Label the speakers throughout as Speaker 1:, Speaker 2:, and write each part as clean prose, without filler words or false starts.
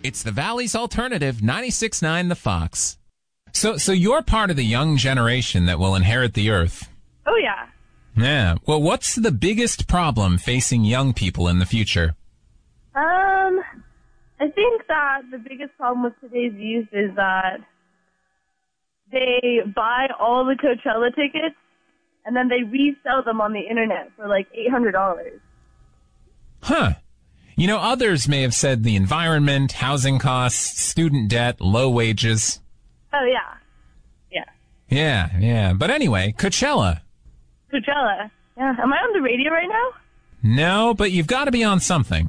Speaker 1: It's the Valley's Alternative, 96.9 The Fox. So you're part of the young generation that will inherit the earth.
Speaker 2: Oh, yeah.
Speaker 1: Yeah. Well, what's the biggest problem facing young people in the future?
Speaker 2: I think that the biggest problem with today's youth is that they buy all the Coachella tickets and then they resell them on the internet for like $800.
Speaker 1: Huh. You know, others may have said the environment, housing costs, student debt, low wages.
Speaker 2: Oh, yeah.
Speaker 1: Yeah. But anyway, Coachella.
Speaker 2: Coachella. Yeah. Am I on the radio right now?
Speaker 1: No, but you've got to be on something.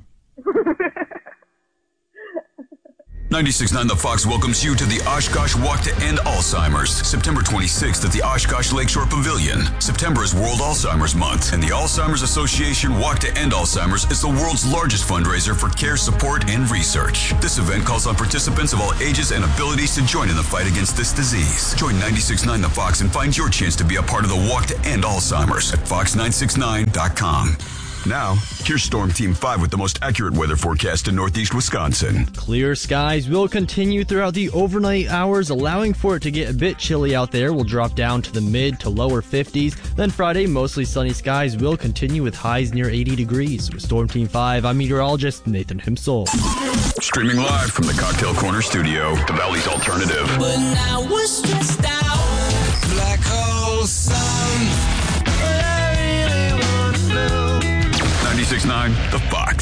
Speaker 3: 96.9 The Fox welcomes you to the Oshkosh Walk to End Alzheimer's, September 26th at the Oshkosh Lakeshore Pavilion. September is World Alzheimer's Month, and the Alzheimer's Association Walk to End Alzheimer's is the world's largest fundraiser for care, support, and research. This event calls on participants of all ages and abilities to join in the fight against this disease. Join 96.9 The Fox and find your chance to be a part of the Walk to End Alzheimer's at fox969.com. Now, here's Storm Team 5 with the most accurate weather forecast in northeast Wisconsin.
Speaker 4: Clear skies will continue throughout the overnight hours, allowing for it to get a bit chilly out there. We'll drop down to the mid to lower 50s. Then Friday, mostly sunny skies will continue with highs near 80 degrees. With Storm Team 5, I'm meteorologist Nathan Himsel.
Speaker 3: Streaming live from the Cocktail Corner studio, the Valley's Alternative.
Speaker 5: But now we're stressed out. Black hole sun.
Speaker 3: 96.9 The Fox.